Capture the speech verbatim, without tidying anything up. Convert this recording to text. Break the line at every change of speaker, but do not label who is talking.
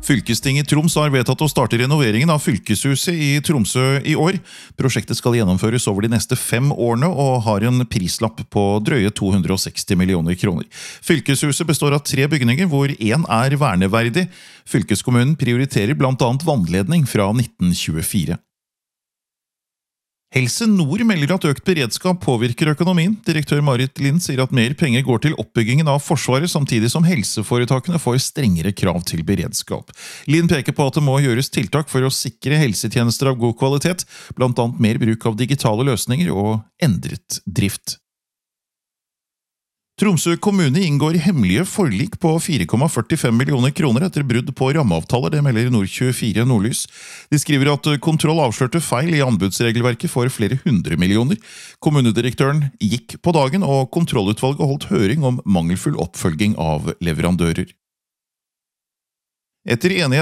Fylkestinget i Troms har vedtatt å starte renoveringen av fylkeshuset i Tromsø i år. Prosjektet skal gjennomføres over de neste fem årene og har en prislapp på drøye to hundre og seksti millioner kroner. Fylkeshuset består av tre bygninger hvor en er verneverdig. Fylkeskommunen prioriterer blant annet vannledning fra nitten tjuefire. Helse Nord melder at økt beredskap påvirker økonomien. Direktør Marit Lind sier at mer penger går til oppbyggingen av Forsvaret, samtidig som helseforetakene får strengere krav til beredskap. Lind peker på at det må gjøres tiltak for å sikre helsetjenester av god kvalitet, blant annet mer bruk av digitale løsninger og endret drift. Tromsø kommune inngår hemmelige forlik på fire komma førtifem millioner kroner etter brudd på rammeavtaler, det melder Nord tjuefire Nordlys. De skriver at kontroll avslørte feil i anbudsregelverket for flere hundre millioner. Kommunedirektøren gikk på dagen, og kontrollutvalget holdt høring om mangelfull oppfølging av leverandører. Etter enighet